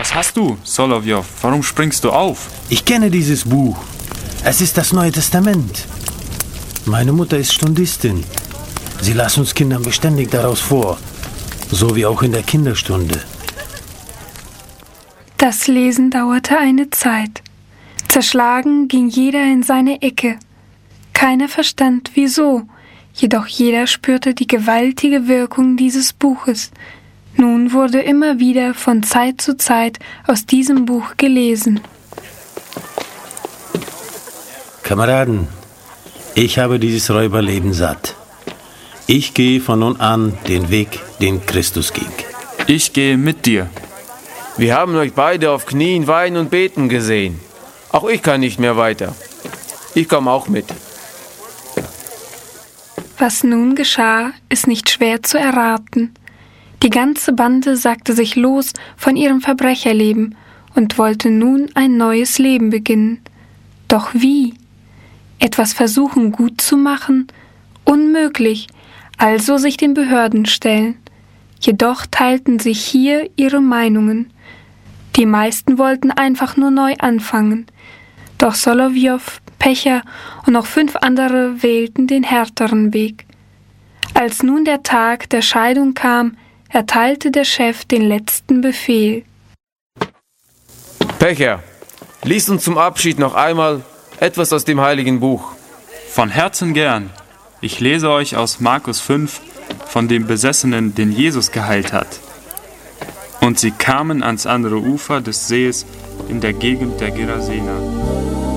Was hast du, Solovjov? Warum springst du auf? Ich kenne dieses Buch. Es ist das Neue Testament. Meine Mutter ist Stundistin. Sie las uns Kindern beständig daraus vor. So wie auch in der Kinderstunde. Das Lesen dauerte eine Zeit. Zerschlagen ging jeder in seine Ecke. Keiner verstand, wieso, jedoch jeder spürte die gewaltige Wirkung dieses Buches. Nun wurde immer wieder von Zeit zu Zeit aus diesem Buch gelesen. Kameraden, ich habe dieses Räuberleben satt. Ich gehe von nun an den Weg, den Christus ging. Ich gehe mit dir. Wir haben euch beide auf Knien weinen und beten gesehen. Auch ich kann nicht mehr weiter. Ich komme auch mit. Was nun geschah, ist nicht schwer zu erraten. Die ganze Bande sagte sich los von ihrem Verbrecherleben und wollte nun ein neues Leben beginnen. Doch wie? Etwas versuchen gut zu machen? Unmöglich, also sich den Behörden stellen. Jedoch teilten sich hier ihre Meinungen. Die meisten wollten einfach nur neu anfangen. Doch Solovjov, Pecher und noch 5 andere wählten den härteren Weg. Als nun der Tag der Scheidung kam, erteilte der Chef den letzten Befehl. Pecher, lies uns zum Abschied noch einmal etwas aus dem Heiligen Buch. Von Herzen gern. Ich lese euch aus Markus 5 von dem Besessenen, den Jesus geheilt hat. Und sie kamen ans andere Ufer des Sees in der Gegend der Gerasener.